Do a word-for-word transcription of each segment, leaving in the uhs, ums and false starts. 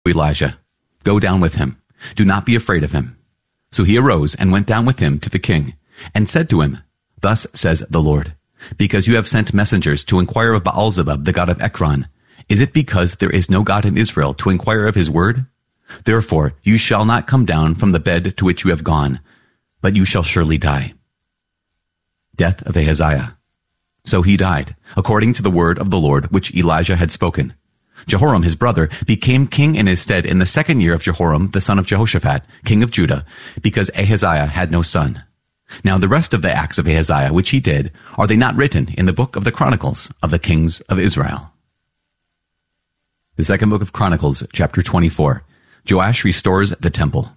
Elijah, "Go down with him. Do not be afraid of him." So he arose and went down with him to the king, and said to him, "Thus says the Lord, because you have sent messengers to inquire of Baal-zebub, the god of Ekron, is it because there is no God in Israel to inquire of his word? Therefore you shall not come down from the bed to which you have gone, but you shall surely die." Death of Ahaziah. So he died, according to the word of the Lord which Elijah had spoken. Jehoram his brother became king in his stead in the second year of Jehoram the son of Jehoshaphat, king of Judah, because Ahaziah had no son. Now the rest of the acts of Ahaziah which he did, are they not written in the book of the Chronicles of the kings of Israel? The second book of Chronicles, chapter twenty-four. Joash restores the temple.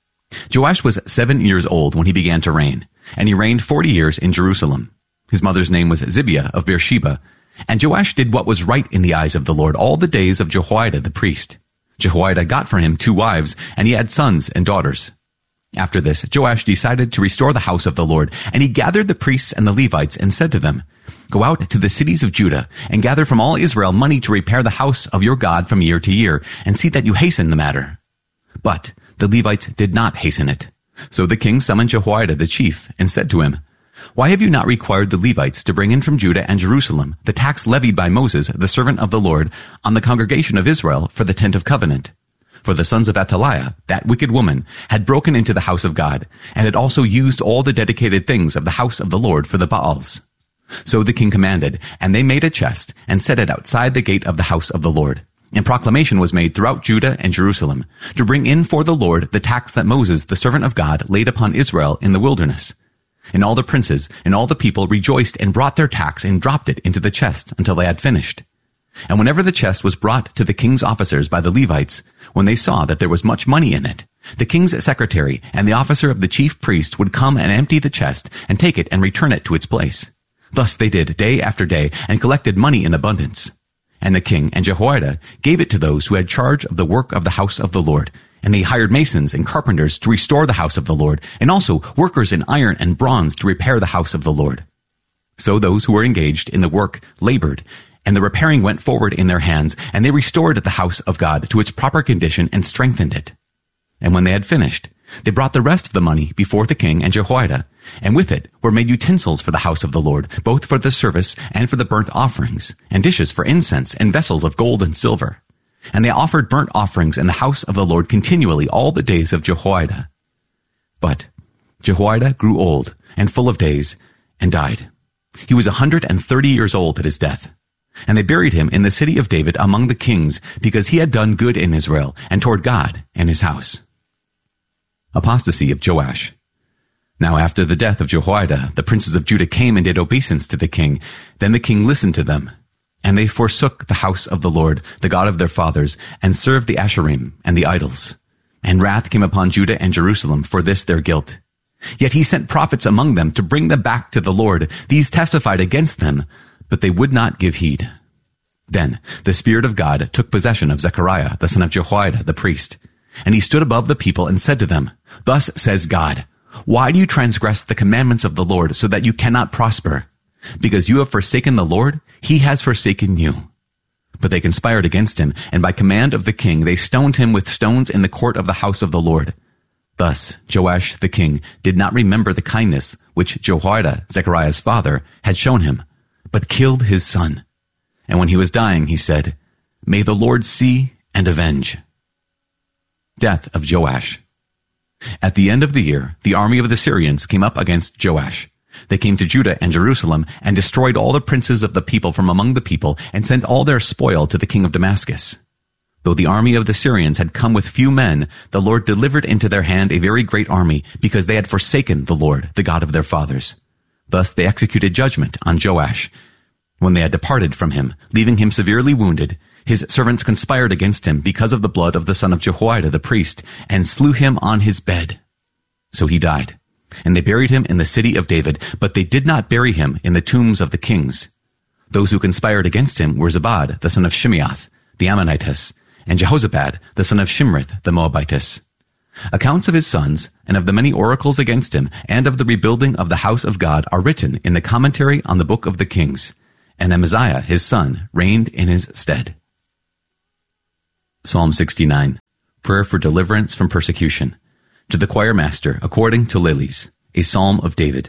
Joash was seven years old when he began to reign, and he reigned forty years in Jerusalem. His mother's name was Zibiah of Beersheba. And Joash did what was right in the eyes of the Lord all the days of Jehoiada the priest. Jehoiada got for him two wives, and he had sons and daughters. After this, Joash decided to restore the house of the Lord, and he gathered the priests and the Levites and said to them, "Go out to the cities of Judah, and gather from all Israel money to repair the house of your God from year to year, and see that you hasten the matter." But the Levites did not hasten it. So the king summoned Jehoiada the chief, and said to him, "Why have you not required the Levites to bring in from Judah and Jerusalem the tax levied by Moses, the servant of the Lord, on the congregation of Israel for the tent of covenant? For the sons of Athaliah, that wicked woman, had broken into the house of God, and had also used all the dedicated things of the house of the Lord for the Baals." So the king commanded, and they made a chest, and set it outside the gate of the house of the Lord. And proclamation was made throughout Judah and Jerusalem, to bring in for the Lord the tax that Moses, the servant of God, laid upon Israel in the wilderness. And all the princes and all the people rejoiced and brought their tax and dropped it into the chest until they had finished. And whenever the chest was brought to the king's officers by the Levites, when they saw that there was much money in it, the king's secretary and the officer of the chief priest would come and empty the chest and take it and return it to its place. Thus they did day after day and collected money in abundance. And the king and Jehoiada gave it to those who had charge of the work of the house of the Lord. And they hired masons and carpenters to restore the house of the Lord, and also workers in iron and bronze to repair the house of the Lord. So those who were engaged in the work labored, and the repairing went forward in their hands, and they restored the house of God to its proper condition and strengthened it. And when they had finished, they brought the rest of the money before the king and Jehoiada, and with it were made utensils for the house of the Lord, both for the service and for the burnt offerings, and dishes for incense, and vessels of gold and silver. And they offered burnt offerings in the house of the Lord continually all the days of Jehoiada. But Jehoiada grew old and full of days and died. He was a hundred and thirty years old at his death. And they buried him in the city of David among the kings, because he had done good in Israel and toward God and his house. Apostasy of Joash. Now after the death of Jehoiada, the princes of Judah came and did obeisance to the king. Then the king listened to them. And they forsook the house of the Lord, the God of their fathers, and served the Asherim and the idols. And wrath came upon Judah and Jerusalem for this their guilt. Yet he sent prophets among them to bring them back to the Lord. These testified against them, but they would not give heed. Then the Spirit of God took possession of Zechariah, the son of Jehoiada, the priest. And he stood above the people and said to them, "Thus says God, why do you transgress the commandments of the Lord so that you cannot prosper? Because you have forsaken the Lord, he has forsaken you." But they conspired against him, and by command of the king they stoned him with stones in the court of the house of the Lord. Thus Joash the king did not remember the kindness which Jehoiada, Zechariah's father, had shown him, but killed his son. And when he was dying, he said, "May the Lord see and avenge." Death of Joash. At the end of the year, the army of the Syrians came up against Joash. They came to Judah and Jerusalem and destroyed all the princes of the people from among the people and sent all their spoil to the king of Damascus. Though the army of the Syrians had come with few men, the Lord delivered into their hand a very great army, because they had forsaken the Lord, the God of their fathers. Thus they executed judgment on Joash. When they had departed from him, leaving him severely wounded, his servants conspired against him because of the blood of the son of Jehoiada the priest, and slew him on his bed. So he died. And they buried him in the city of David, but they did not bury him in the tombs of the kings. Those who conspired against him were Zabad, the son of Shimeath, the Ammonitess, and Jehozabad, the son of Shimrith, the Moabitess. Accounts of his sons, and of the many oracles against him, and of the rebuilding of the house of God are written in the commentary on the book of the kings. And Amaziah, his son, reigned in his stead. Psalm sixty-nine, prayer for deliverance from persecution. To the choir master, according to Lilies, a psalm of David.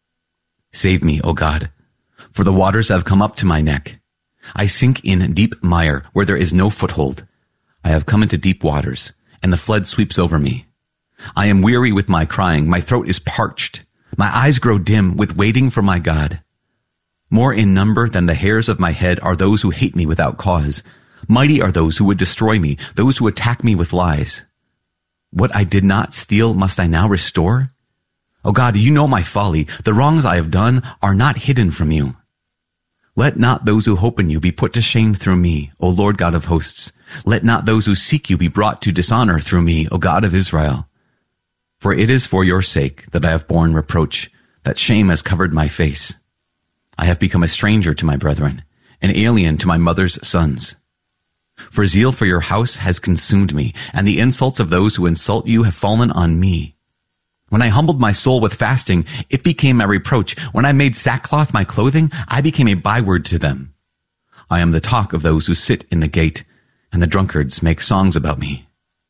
Save me, O God, for the waters have come up to my neck. I sink in deep mire where there is no foothold. I have come into deep waters, and the flood sweeps over me. I am weary with my crying. My throat is parched. My eyes grow dim with waiting for my God. More in number than the hairs of my head are those who hate me without cause. Mighty are those who would destroy me, those who attack me with lies. What I did not steal must I now restore? O God, you know my folly. The wrongs I have done are not hidden from you. Let not those who hope in you be put to shame through me, O Lord God of hosts. Let not those who seek you be brought to dishonor through me, O God of Israel. For it is for your sake that I have borne reproach, that shame has covered my face. I have become a stranger to my brethren, an alien to my mother's sons. For zeal for your house has consumed me, and the insults of those who insult you have fallen on me. When I humbled my soul with fasting, it became my reproach. When I made sackcloth my clothing, I became a byword to them. I am the talk of those who sit in the gate, and the drunkards make songs about me.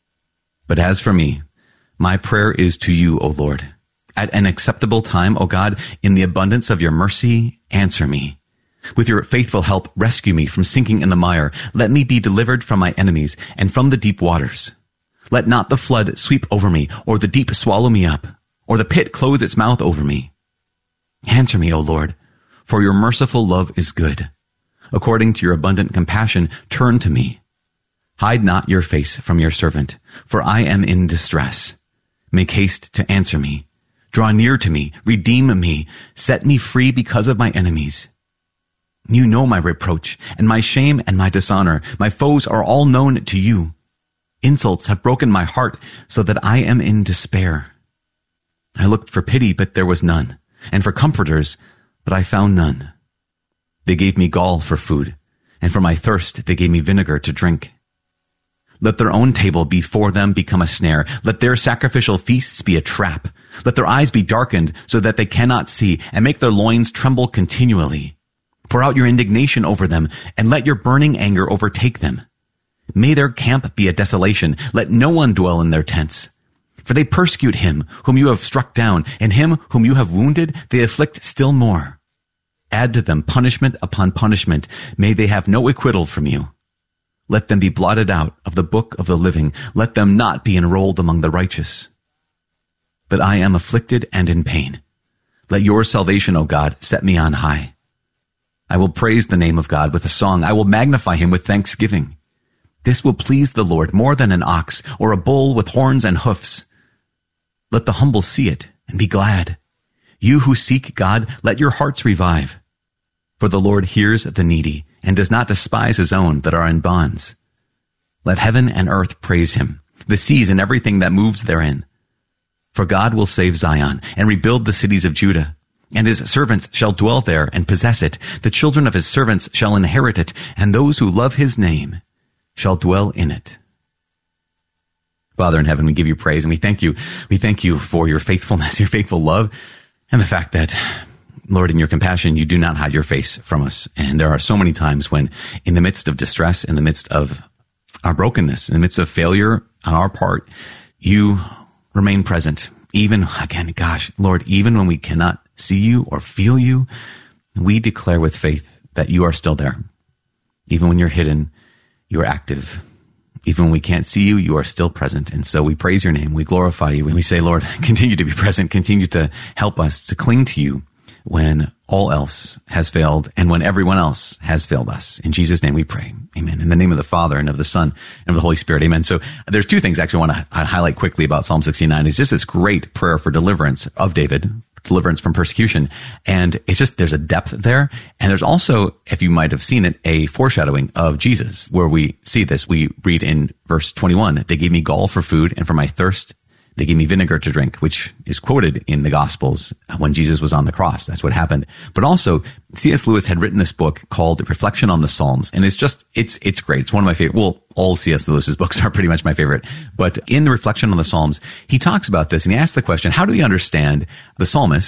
But as for me, my prayer is to you, O Lord. At an acceptable time, O God, in the abundance of your mercy, answer me. With your faithful help, rescue me from sinking in the mire. Let me be delivered from my enemies and from the deep waters. Let not the flood sweep over me, or the deep swallow me up, or the pit close its mouth over me. Answer me, O Lord, for your merciful love is good. According to your abundant compassion, turn to me. Hide not your face from your servant, for I am in distress. Make haste to answer me. Draw near to me, redeem me, set me free because of my enemies. You know my reproach, and my shame and my dishonor. My foes are all known to you. Insults have broken my heart, so that I am in despair. I looked for pity, but there was none, and for comforters, but I found none. They gave me gall for food, and for my thirst they gave me vinegar to drink. Let their own table before them become a snare. Let their sacrificial feasts be a trap. Let their eyes be darkened, so that they cannot see, and make their loins tremble continually. Pour out your indignation over them, and let your burning anger overtake them. May their camp be a desolation. Let no one dwell in their tents. For they persecute him whom you have struck down, and him whom you have wounded they afflict still more. Add to them punishment upon punishment. May they have no acquittal from you. Let them be blotted out of the book of the living. Let them not be enrolled among the righteous. But I am afflicted and in pain. Let your salvation, O God, set me on high. I will praise the name of God with a song. I will magnify him with thanksgiving. This will please the Lord more than an ox or a bull with horns and hoofs. Let the humble see it and be glad. You who seek God, let your hearts revive. For the Lord hears the needy and does not despise his own that are in bonds. Let heaven and earth praise him, the seas and everything that moves therein. For God will save Zion and rebuild the cities of Judah. And his servants shall dwell there and possess it. The children of his servants shall inherit it, and those who love his name shall dwell in it. Father in heaven, we give you praise, and we thank you. We thank you for your faithfulness, your faithful love, and the fact that, Lord, in your compassion, you do not hide your face from us. And there are so many times when, in the midst of distress, in the midst of our brokenness, in the midst of failure on our part, you remain present. Even, again, gosh, Lord, even when we cannot see you or feel you, we declare with faith that you are still there. Even when you're hidden, you are active. Even when we can't see you, you are still present. And so we praise your name. We glorify you. And we say, Lord, continue to be present. Continue to help us to cling to you when all else has failed and when everyone else has failed us. In Jesus' name we pray. Amen. In the name of the Father and of the Son and of the Holy Spirit. Amen. So there's two things I actually want to highlight quickly about Psalm sixty-nine. It's just this great prayer for deliverance of David, deliverance from persecution. And it's just, there's a depth there. And there's also, if you might have seen it, a foreshadowing of Jesus, where we see this. We read in verse twenty-one, they gave me gall for food, and for my thirst, they gave me vinegar to drink, which is quoted in the Gospels when Jesus was on the cross. That's what happened. But also, C S Lewis had written this book called Reflection on the Psalms. And it's just, it's, it's great. It's one of my favorite. Well, all C S Lewis's books are pretty much my favorite. But in the Reflection on the Psalms, he talks about this and he asks the question, how do we understand the psalmist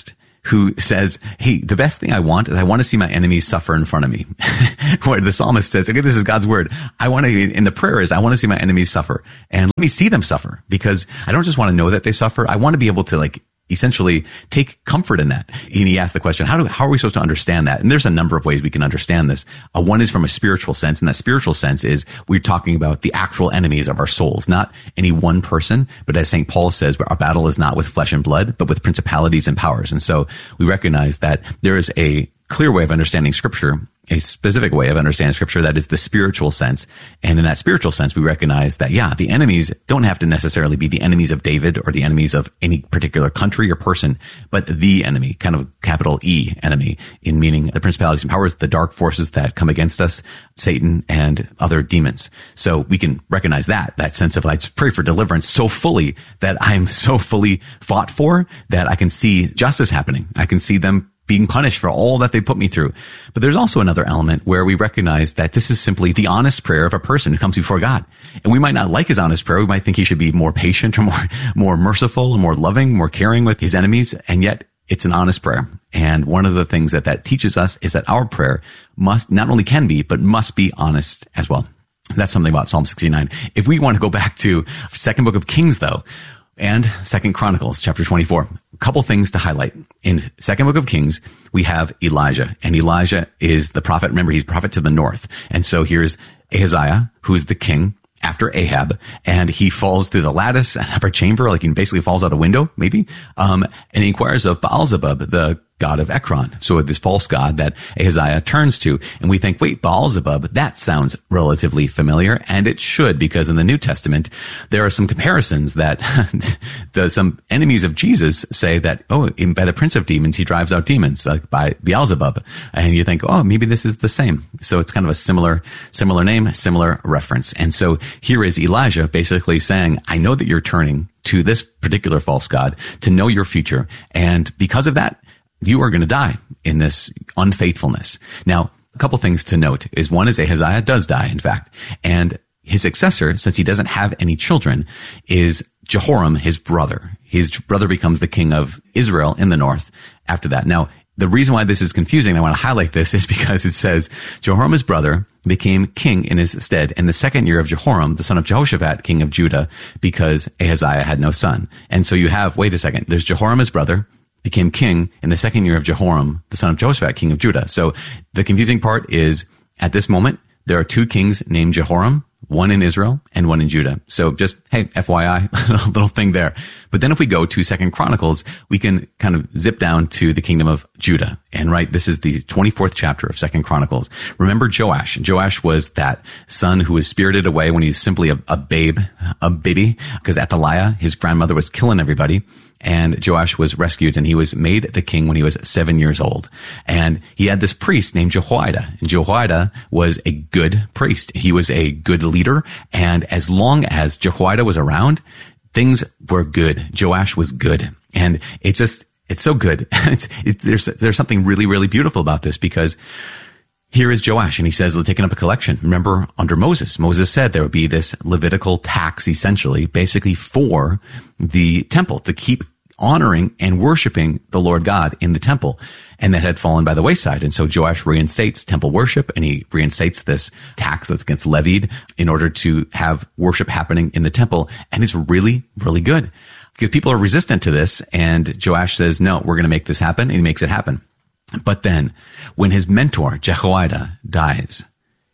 who says, hey, the best thing I want is I want to see my enemies suffer in front of me. Where the psalmist says, okay, this is God's word. I want to, in the prayer is, I want to see my enemies suffer and let me see them suffer, because I don't just want to know that they suffer. I want to be able to like essentially take comfort in that. And he asked the question, how do, how are we supposed to understand that? And there's a number of ways we can understand this. Uh, one is from a spiritual sense. And that spiritual sense is we're talking about the actual enemies of our souls, not any one person. But as Saint Paul says, our battle is not with flesh and blood, but with principalities and powers. And so we recognize that there is a clear way of understanding scripture, a specific way of understanding scripture that is the spiritual sense. And in that spiritual sense, we recognize that, yeah, the enemies don't have to necessarily be the enemies of David or the enemies of any particular country or person, but the enemy, kind of capital E enemy, in meaning the principalities and powers, the dark forces that come against us, Satan and other demons. So we can recognize that, that sense of like, pray for deliverance so fully that I'm so fully fought for that I can see justice happening. I can see them being punished for all that they put me through. But there's also another element where we recognize that this is simply the honest prayer of a person who comes before God. And we might not like his honest prayer. We might think he should be more patient or more, more merciful and more loving, more caring with his enemies. And yet it's an honest prayer. And one of the things that that teaches us is that our prayer must not only can be, but must be honest as well. That's something about Psalm sixty-nine. If we want to go back to second book of Kings though, and Second Chronicles chapter twenty-four. A couple things to highlight. In Second Book of Kings, we have Elijah, and Elijah is the prophet. Remember, he's prophet to the north. And so here's Ahaziah, who's the king after Ahab, and he falls through the lattice and upper chamber, like he basically falls out a window, maybe, um, and he inquires of Baal-zebub, the god of Ekron. So this false god that Ahaziah turns to. And we think, wait, Baal-zebub, that sounds relatively familiar. And it should, because in the New Testament, there are some comparisons that the, some enemies of Jesus say that, oh, in, by the prince of demons, he drives out demons, like by Beelzebub. And you think, oh, maybe this is the same. So it's kind of a similar, similar name, similar reference. And so here is Elijah basically saying, I know that you're turning to this particular false god to know your future. And because of that, you are going to die in this unfaithfulness. Now, a couple things to note is one is Ahaziah does die, in fact, and his successor, since he doesn't have any children, is Jehoram, his brother. His brother becomes the king of Israel in the north after that. Now, the reason why this is confusing, I want to highlight this, is because it says Jehoram, his brother, became king in his stead in the second year of Jehoram, the son of Jehoshaphat, king of Judah, because Ahaziah had no son. And so you have, wait a second, there's Jehoram, his brother, became king in the second year of Jehoram, the son of Jehoshaphat, king of Judah. So the confusing part is, at this moment, there are two kings named Jehoram, one in Israel and one in Judah. So just, hey, F Y I, a little thing there. But then if we go to Second Chronicles, we can kind of zip down to the kingdom of Judah. And right, this is the twenty-fourth chapter of Second Chronicles. Remember Joash. Joash was that son who was spirited away when he was simply a, a babe, a baby, because Athaliah, his grandmother, was killing everybody. And Joash was rescued, and he was made the king when he was seven years old. And he had this priest named Jehoiada. And Jehoiada was a good priest. He was a good leader. And as long as Jehoiada was around, things were good. Joash was good. And it just, it's so good. it's, it, there's, there's something really, really beautiful about this, because here is Joash, and he says, we're taking up a collection. Remember, under Moses, Moses said there would be this Levitical tax, essentially, basically for the temple, to keep honoring and worshiping the Lord God in the temple, and that had fallen by the wayside. And so Joash reinstates temple worship, and he reinstates this tax that gets levied in order to have worship happening in the temple. And it's really, really good, because people are resistant to this. And Joash says, no, we're going to make this happen. And he makes it happen. But then when his mentor, Jehoiada, dies,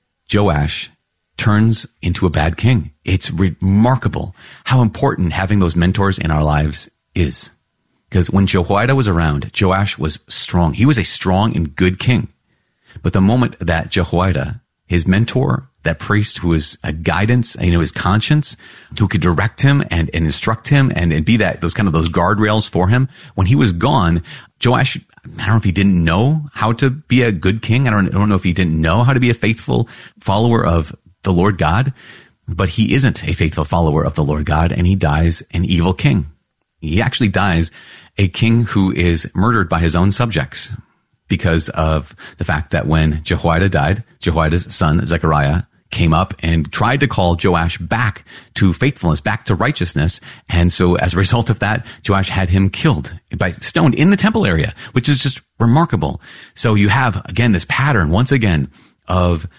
Joash turns into a bad king. It's remarkable how important having those mentors in our lives is. Because when Jehoiada was around, Joash was strong. He was a strong and good king. But the moment that Jehoiada, his mentor, that priest who was a guidance, you know, his conscience, who could direct him and, and instruct him and, and be that, those kind of those guardrails for him, when he was gone, Joash, I don't know if he didn't know how to be a good king. I don't, I don't know if he didn't know how to be a faithful follower of the Lord God, but he isn't a faithful follower of the Lord God, and he dies an evil king. He actually dies a king who is murdered by his own subjects because of the fact that when Jehoiada died, Jehoiada's son, Zechariah, came up and tried to call Joash back to faithfulness, back to righteousness. And so as a result of that, Joash had him killed by stoned in the temple area, which is just remarkable. So you have, again, this pattern once again of,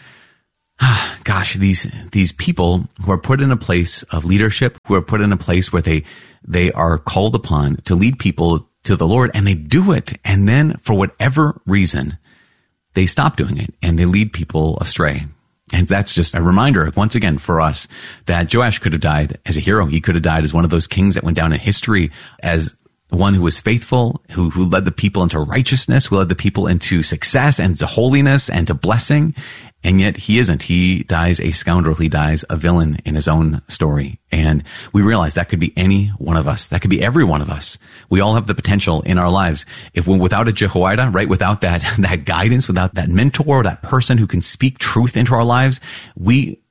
gosh, these, these people who are put in a place of leadership, who are put in a place where they, they are called upon to lead people to the Lord, and they do it. And then for whatever reason, they stop doing it and they lead people astray. And that's just a reminder, once again, for us that Joash could have died as a hero. He could have died as one of those kings that went down in history as one who was faithful, who, who led the people into righteousness, who led the people into success and to holiness and to blessing. And yet he isn't. He dies a scoundrel. He dies a villain in his own story. And we realize that could be any one of us. That could be every one of us. We all have the potential in our lives. If we're without a Jehoiada, right, without that, that guidance, without that mentor, that person who can speak truth into our lives, we,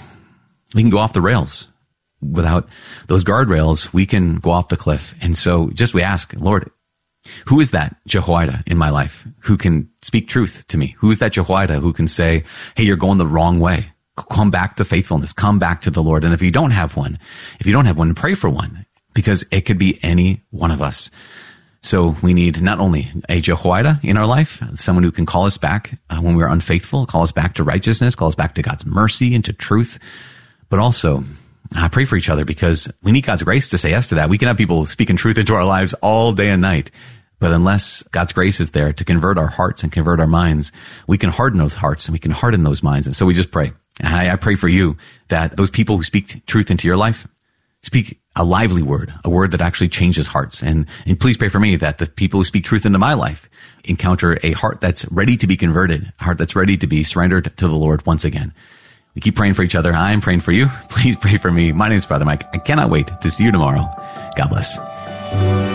we can go off the rails. Without those guardrails, we can go off the cliff. And so just we ask, Lord, who is that Jehoiada in my life who can speak truth to me? Who is that Jehoiada who can say, hey, you're going the wrong way. Come back to faithfulness. Come back to the Lord. And if you don't have one, if you don't have one, pray for one, because it could be any one of us. So we need not only a Jehoiada in our life, someone who can call us back uh, when we're unfaithful, call us back to righteousness, call us back to God's mercy and to truth, but also I pray for each other, because we need God's grace to say yes to that. We can have people speaking truth into our lives all day and night, but unless God's grace is there to convert our hearts and convert our minds, we can harden those hearts and we can harden those minds. And so we just pray. And I, I pray for you that those people who speak truth into your life speak a lively word, a word that actually changes hearts. And, and please pray for me that the people who speak truth into my life encounter a heart that's ready to be converted, a heart that's ready to be surrendered to the Lord once again. We keep praying for each other. I'm praying for you. Please pray for me. My name is Brother Mike. I cannot wait to see you tomorrow. God bless.